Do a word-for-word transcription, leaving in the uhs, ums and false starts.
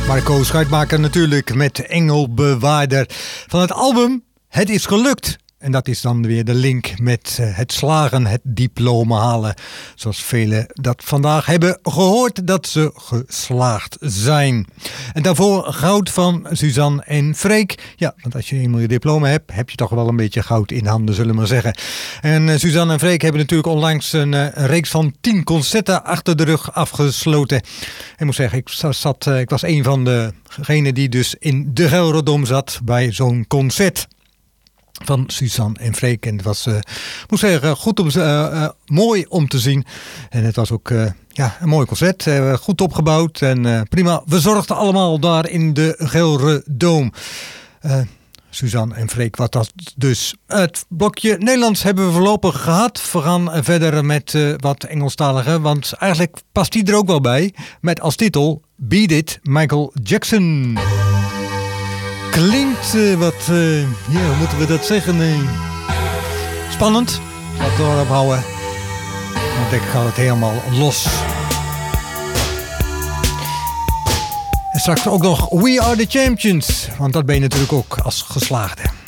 Marco Schuitmaker natuurlijk met Engelbewaarder van het album Het is gelukt. En dat is dan weer de link met uh, het slagen, het diploma halen. Zoals velen dat vandaag hebben gehoord dat ze geslaagd zijn. En daarvoor goud van Suzanne en Freek. Ja, want als je eenmaal je diploma hebt, heb je toch wel een beetje goud in handen, zullen we maar zeggen. En uh, Suzanne en Freek hebben natuurlijk onlangs een, uh, een reeks van tien concerten achter de rug afgesloten. En ik moet zeggen, ik, zat, uh, ik was een van degenen die dus in de Gelredome zat bij zo'n concert van Suzanne en Freek. En het was, uh, moet zeggen, goed om, uh, uh, mooi om te zien. En het was ook uh, ja, een mooi concert. Uh, goed opgebouwd en uh, prima. We zorgden allemaal daar in de Gelredome. Uh, Suzanne en Freek, wat dat dus. Het blokje Nederlands hebben we voorlopig gehad. We gaan verder met uh, wat Engelstalige. Want eigenlijk past die er ook wel bij. Met als titel Beat It, Michael Jackson. Klinkt uh, wat, uh, ja, hoe moeten we dat zeggen? Uh, spannend. Laten we erop houden. Want ik ga het helemaal los. En straks ook nog We Are The Champions. Want dat ben je natuurlijk ook als geslaagde.